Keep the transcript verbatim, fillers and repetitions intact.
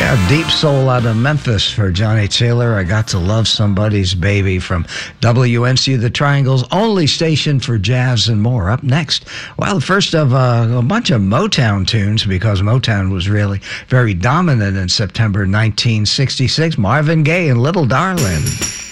Yeah, deep soul out of Memphis for Johnny Taylor. I Got to Love Somebody's Baby from W N C U, the Triangle's only station for jazz and more. Up next, well, the first of uh, a bunch of Motown tunes, because Motown was really very dominant in September nineteen sixty-six. Marvin Gaye and Little Darling.